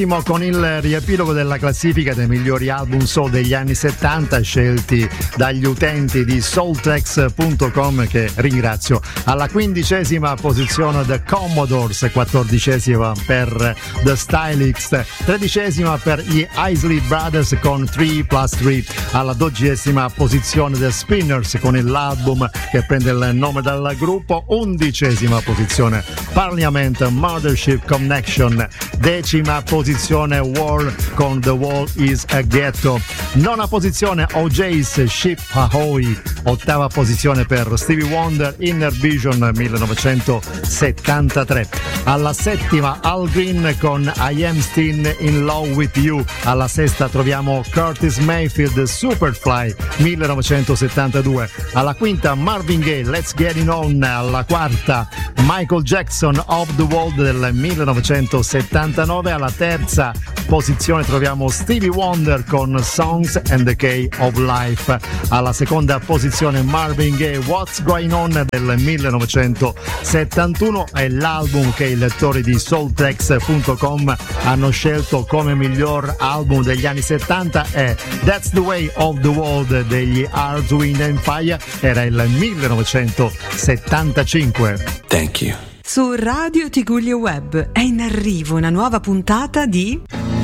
Con il riepilogo della classifica dei migliori album soul degli anni 70 scelti dagli utenti di soultracks.com, che ringrazio. Alla 15ª posizione The Commodores, 14ª per The Stylists, 13ª per gli Isley Brothers con 3+3. Alla 12ª posizione The Spinners con l'album che prende il nome dal gruppo. 11ª posizione Parliament Mothership Connection. 10ª posizione War con The Wall is a Ghetto. 9ª posizione OJ's Ship Ahoy. 8ª posizione per Stevie Wonder Inner Vision 1973. Alla 7ª Al Green con I Am Still in Love with You. Alla 6ª troviamo Curtis Mayfield Superfly 1972. Alla 5ª Marvin Gaye Let's Get It On. Alla 4ª Michael Jackson Of the World del 1979. Alla 3ª posizione troviamo Stevie Wonder con Songs and the Key of Life. Alla 2ª posizione Marvin Gaye What's Going On del 1971 è l'album che i lettori di soultracks.com hanno scelto come miglior album degli anni 70 è That's the Way of the World degli Earth, Wind and Fire, era il 1975. Thank you. Su Radio Tigullio Web è in arrivo una nuova puntata di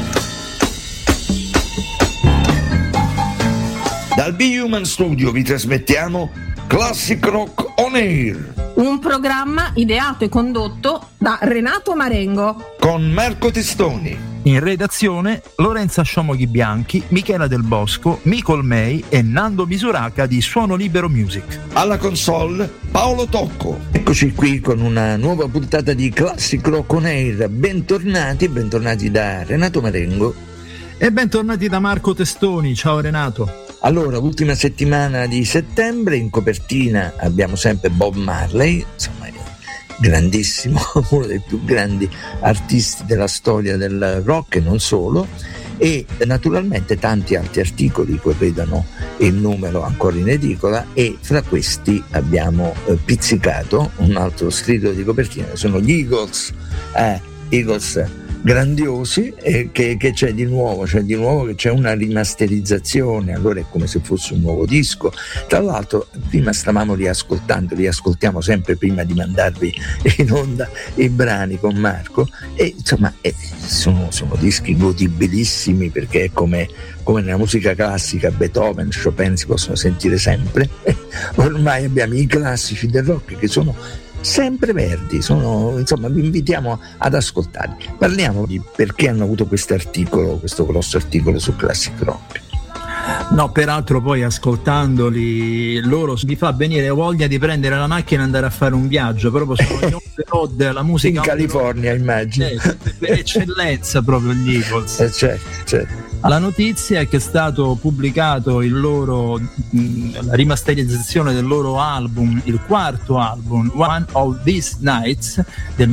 Dal Be Human Studio vi trasmettiamo Classic Rock On Air, un programma ideato e condotto da Renato Marengo con Marco Testoni. In redazione Lorenza Sciomoghi Bianchi, Michela Del Bosco, Micol May e Nando Misuraca di Suono Libero Music. Alla console Paolo Tocco. Eccoci qui con una nuova puntata di Classic Rock On Air. Bentornati da Renato Marengo e bentornati da Marco Testoni. Ciao Renato. Allora, ultima settimana di settembre, in copertina abbiamo sempre Bob Marley, insomma grandissimo, uno dei più grandi artisti della storia del rock e non solo, e naturalmente tanti altri articoli che vedono il numero ancora in edicola, e fra questi abbiamo pizzicato un altro scritto di copertina, sono gli Eagles grandiosi, e che c'è di nuovo che c'è una rimasterizzazione, allora è come se fosse un nuovo disco. Tra l'altro prima stavamo li ascoltiamo sempre prima di mandarvi in onda i brani con Marco, e insomma sono dischi godibilissimi, perché è come nella musica classica Beethoven, Chopin si possono sentire sempre. Ormai abbiamo i classici del rock che sono sempre verdi, insomma vi invitiamo ad ascoltarli. Parliamo di perché hanno avuto questo grosso articolo su Classic Rock. No, peraltro poi ascoltandoli loro vi fa venire voglia di prendere la macchina e andare a fare un viaggio, proprio sono gli on the road, la musica in California, immagino. Per eccellenza proprio gli Eagles. Certo. La notizia è che è stato pubblicato la rimasterizzazione del loro album, il quarto album, One of These Nights del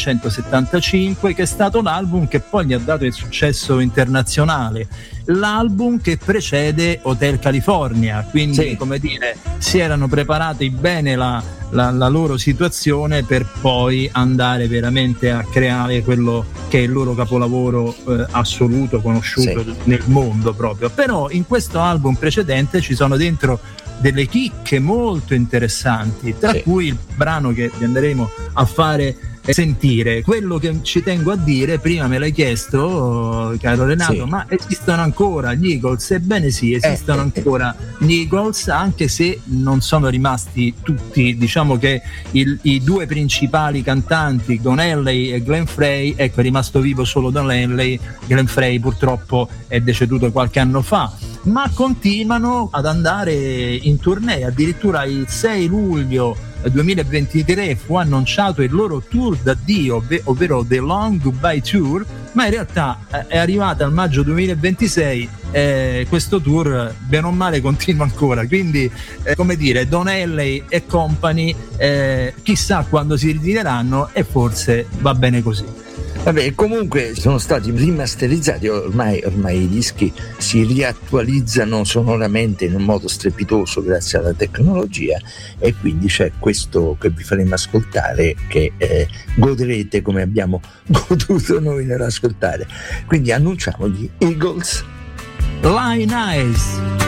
1975, che è stato l'album che poi gli ha dato il successo internazionale, l'album che precede Hotel California, quindi sì, come dire, si erano preparati bene la loro situazione per poi andare veramente a creare quello che è il loro capolavoro assoluto, conosciuto nel mondo proprio. Però in questo album precedente ci sono dentro delle chicche molto interessanti, tra cui il brano che vi andremo a fare sentire. Quello che ci tengo a dire, prima me l'hai chiesto, caro Renato, ma esistono ancora gli Eagles? Ebbene sì, esistono ancora gli Eagles, anche se non sono rimasti tutti. Diciamo che i due principali cantanti, Don Henley e Glenn Frey, ecco, è rimasto vivo solo Don Henley. Glenn Frey purtroppo è deceduto qualche anno fa, ma continuano ad andare in tournée. Addirittura il 6 luglio 2023 fu annunciato il loro tour d'addio, ovvero The Long Goodbye Tour, ma in realtà è arrivata al maggio 2026 e questo tour bene o male continua ancora, quindi come dire, Don Henley e company chissà quando si ritireranno, e forse va bene così. Vabbè, comunque sono stati rimasterizzati, ormai i dischi si riattualizzano sonoramente in un modo strepitoso grazie alla tecnologia, e quindi c'è questo che vi faremo ascoltare, che goderete come abbiamo goduto noi nell'ascoltare. Quindi annunciamo gli Eagles. Line Eyes.